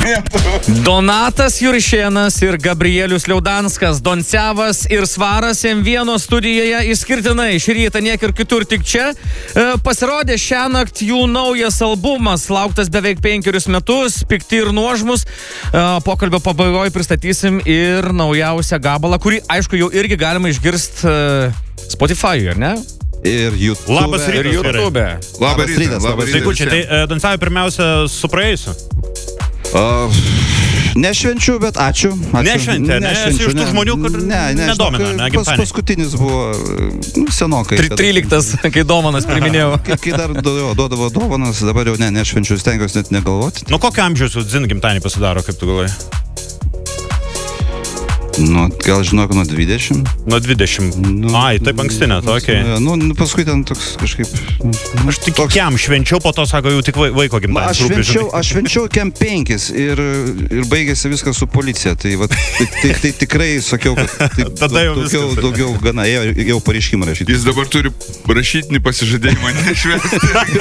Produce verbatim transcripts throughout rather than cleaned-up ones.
laimėtų. Donatas Juršėnas ir Gabrielius Liaudanskas, Doncevas ir Svaras M vienas studijoje išskirtinai. Šį rytą niek ir kitur, tik čia. E, pasirodė šiąnakt jų naujas albumas, lauktas beveik penkerius metus, Pikti ir nuožmus. E, pokalbio pabaigoje pristatysim ir naujausią gabalą, kurį, aišku, jau irgi galima išgirsti e, Spotify, ar ne? Ir YouTube. Labas rytas. Ir YouTube. Labas rytas. Labas rytas. Taikučiai, tai Doncevai pirmiausia su praėjusiu. Uh, nešvenčiu, bet ačiū. ačiū. Nešventė, ne? Esi iš tų žmonių, kur ne, ne, nedomina, ne, pas, gimtadienį. paskutinis buvo nu, senokai. Tri, tryliktas, kai dovanas priminėjau. Kai, kai dar duodavo dovanas, dabar jau ne, nešvenčiu, stengiuosi net negalvoti. Nu, kokio amžiaus dzin gimtadienį pasidaro, kaip tu galvoji? Nu, gal žinok, nuo dvidešimt. Nuo dvidešimt. Nu, Ai, taip anksti net, okei. Okay. Nu, paskui ten toks kažkaip... Nu, Aš tik toks... kiam švenčiau, po to sako, jau tik vaiko Aš gimtadienis. švenčiau, aš švenčiau kem penkis ir, ir baigėsi viskas su policija. Tai, va, tai, tai, tai tikrai sakiau, kad tai, Tada jau daugiau, viskas. daugiau gana, jau, jau pareiškimą rašyti. Jis dabar turi rašytinį pasižadėjimą nešvęsti.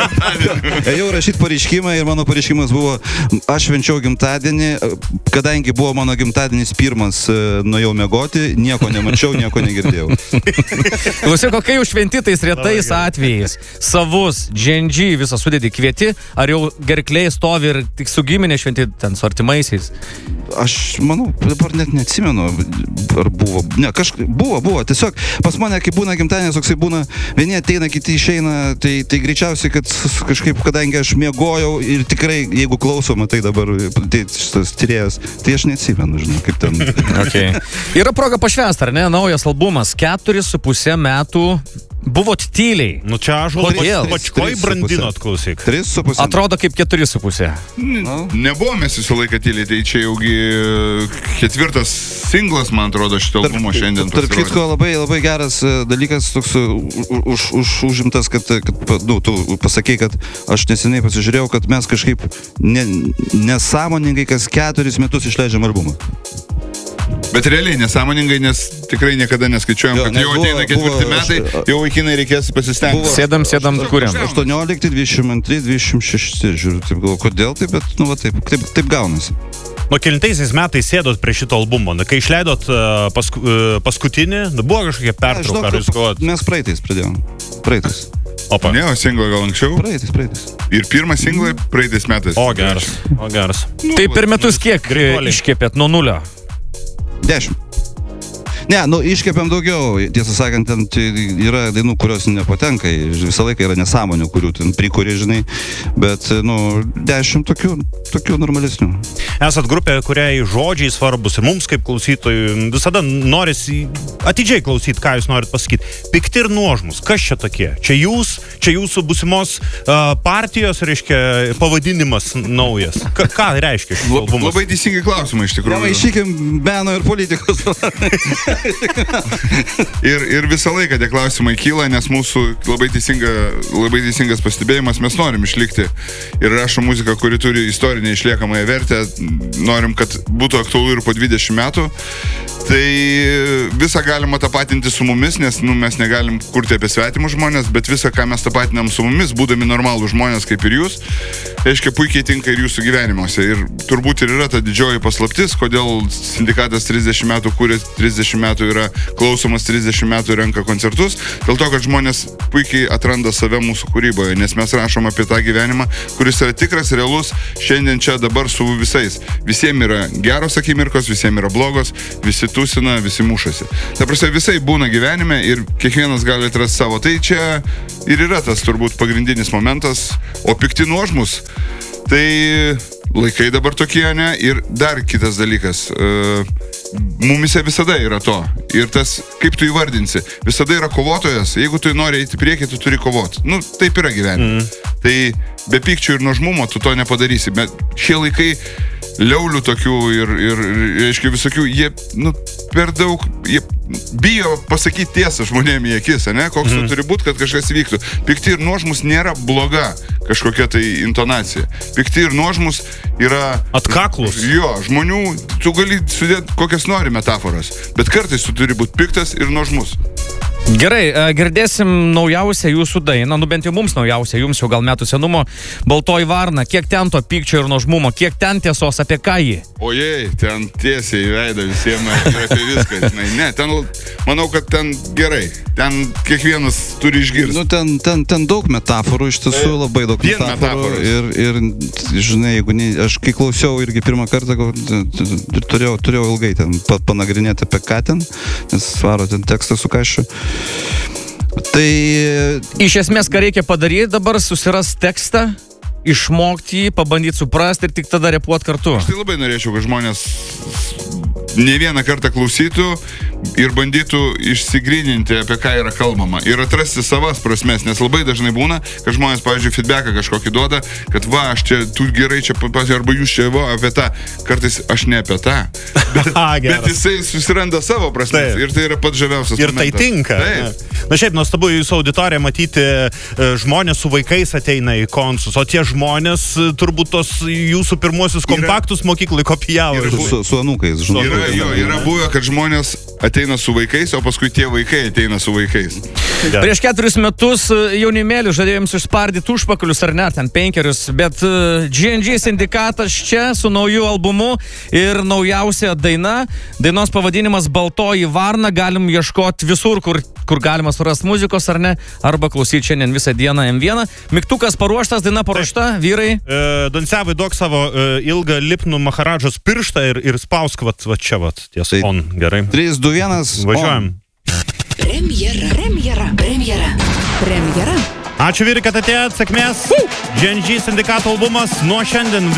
Ėjau rašyti pareiškimą ir mano pareiškimas buvo, aš švenčiau gimtadienį, kadangi buvo mano gimtadienis pirmas, nuėjau miegoti, nieko nemačiau, nieko negirdėjau. Klausyk, kokie jau šventi tais retais atvejais. Savus, džendžį visą sudėdį kvieti, ar jau gerkliai stovi ir tik su giminė šventi ten su artimaisiais? Aš manau, dabar net neatsimenu, ar buvo. Ne, kažkaip buvo, buvo. Tiesiog pas mane, kai būna gimtadienis, toksai būna, vieni ateina, kiti išeina, tai, tai greičiausiai, kad kažkaip, kadangi aš miegojau ir tikrai, jeigu klausoma, tai dabar tai šitas tyrėjas, tai aš neatsimenu, žinau, kaip ten. Okay. Yra proga pašvęst, ar ne? Naujas albumas, keturis su pusė metų. Buvot tyliai. Nu čia aš Kodėl? pačkoj brandinot, klausyk. Tris su pusė. Atrodo kaip keturi su pusė. Nebuvom mes visą laiką tyliai, tai čia jaugi ketvirtas singlas, man atrodo, šito albumo šiandien. Tarp kitko, labai, labai geras dalykas, toks už, už, užimtas, kad, kad nu, tu pasakei, kad aš neseniai pasižiūrėjau, kad mes kažkaip ne, nesąmoningai kas keturis metus išleidžiam albumą. Bet realiai nesąmoningai, nes tikrai niekada neskaičiuojam, Jo, kad nes jau buvo- ateina ketvirti buvo- metai, aš- jau vaikinai reikės pasistengti. Buvo- Sėdam, sėdam, kuriam. aštuoniolikti, dvidešimt antri, dvidešimt šešti, žiūriu, taip galvoju, kodėl taip, bet, nu, va, taip, taip, taip gaunasi. Nuo kelintaisiais metais sėdot prie šito albumo. Na, kai išleidot uh, pasku, uh, paskutinį, nu, buvo kažkokia pertrauka, ar jūs galvojat? Mes praeitais pradėjom. Praeitais. Opa. Ne, o singlą gal anksčiau. Praeitais, praeitais. Ir pirmą singlą praeitais metais. O geras, o geras. Tai per metus kiek Greituoliai. iškėpėt nuo nulio? Dešimt. Ne, nu, iškėpiam daugiau. Tiesą sakant, ten tai yra dainų, kurios nepatenka. Visą laiką yra nesąmonių, kurių ten prikuri, žinai. Bet, nu, dešimt tokių, tokių normalesnių. Esat grupė, kuriai žodžiai svarbus ir mums kaip klausytojų visada norisi atidžiai klausyti, ką jūs norit pasakyti. Pikti ir nuožmus. Kas čia tokie? Čia jūs, čia jūsų busimos uh, partijos, reiškia, pavadinimas naujas. Ka, ką reiškia šis La, albumas? labai teisingi klausimai iš tikrųjų. Nemaišykim meno ir politikos. Ir, ir visą laiką tie klausimai kyla, nes mūsų labai, teisinga, labai teisingas pastebėjimas, mes norim išlikti ir rašom muziką, kuri turi istorinę išliekamąją vertę, norim, kad būtų aktualu ir po dvidešimt metų. Tai visą galima tapatinti su mumis, nes nu, mes negalim kurti apie svetimus žmonės, bet visą, ką mes tapatinam su mumis, būdami normalų žmonės kaip ir jūs, reiškia puikiai tinka ir jūsų gyvenimuose. Ir turbūt ir yra ta didžioji paslaptis, kodėl sindikatas trisdešimt metų kūrė, trisdešimt metų yra klausomas, trisdešimt metų renka koncertus, dėl to, kad žmonės puikiai atranda save mūsų kūryboje, nes mes rašom apie tą gyvenimą, kuris yra tikras, realus, šiandien čia dabar su visais. Visiems yra geros akimirkos, visiems yra blogos, visi tūsina, visi mušasi. Ta prasme, visai būna gyvenime ir kiekvienas gali atrasti savo. Tai čia ir yra tas turbūt pagrindinis momentas, o pikti nuožmus, tai laikai dabar tokie, ne? Ir dar kitas dalykas, uh, mumise visada yra to. Ir tas, kaip tu įvardinsi, visada yra kovotojas. Jeigu tu nori eiti priekį, tu turi kovoti. Nu, taip yra gyvenime. Mm. Tai be pykčių ir nuožmumo tu to nepadarysi. Bet šie laikai liaulių tokių ir, ir, reiškia, visokių, jie, nu, per daug, jie bijo pasakyti tiesą žmonėm į akis, ne? Koks mm. tu turi būti, kad kažkas vyktų. Pikti ir nuožmus nėra bloga kažkokia tai intonacija. Pikti ir nuožmus yra... Atkaklus. Jo, žmonių, tu gali sudėti kokias nori metaforas, bet kartais tu turi būti piktas ir nuožmus. Gerai, e, girdėsim naujausią jūsų dainą, nu bent jau mums naujausią, jums jau gal metų senumo, Baltoji varna. Kiek ten to pykčio ir nuožmumo, kiek ten tiesos, apie ką jį? Ojei, ten tiesiai į veidą visiems ir apie viską. Žinai. Ne, ten, manau, kad ten gerai. Ten kiekvienas turi išgirsti. Nu, ten, ten, ten daug metaforų, iš tiesų labai daug Vien metaforų. metaforos. Ir, ir, žinai, jeigu ne, aš kai klausiau irgi pirmą kartą, gal, t- t- turėjau, turėjau ilgai ten pa- panagrinėti apie ką ten, nes svaro ten tekstą su kašiu. Tai Iš esmės, ką reikia padaryti dabar, susiras tekstą, išmokti jį, pabandyti suprasti ir tik tada repuot kartu. Tai labai norėčiau, kad žmonės ne vieną kartą klausytų ir bandytų išsigryninti, apie ką yra kalbama. Ir atrasti savas prasmes, nes labai dažnai būna, kad žmonės, pavyzdžiui, feedbacką kažkokį duoda, kad va, aš čia, tu gerai čia, pavyzdžiui, arba jūs čia, va, apie tą. Kartais aš ne apie tą. Bet, Aha, geras. bet jisai susiranda savo prasmes. Taip. Ir tai yra pats žaviausias Ir tai momentas. tinka. Taip. Na šiaip nuostabu jūsų auditoriją matyti, e, žmonės su vaikais ateina į konsus, o tie žmonės e, turbūt tos jūsų pirmuosius kompaktus mokyklai kopijavo. yra- su, su, su anūkais, žinai. Yra, jo, yra buvę, kad žmonės ateina su vaikais, o paskui tie vaikai ateina su vaikais. Ja. Prieš keturis metus e, jaunimėlių žadėjo jums išspardyti užpakalius ar ne, ten penkerius, bet e, G N G sindikatas čia su nauju albumu ir naujausia daina. Dainos pavadinimas Baltoji varna, galim ieškoti visur, kur, kur galima surasti muzikos ar ne, arba klausyti šiandien visą dieną M vieną. Mygtukas paruoštas, daina paruošta, vyrai. E, Doncevai, duok savo e, ilgą lipnų Maharadžos pirštą ir, ir spausk vat, vat čia vat, ties Tai- on, gerai. trys, du, vienas. Važiuojam. Premjera. Premjera. Premjera. Premjera. Ačiū vyrai, kad atėjot, sėkmės. G N G sindikato albumas nuo šiandien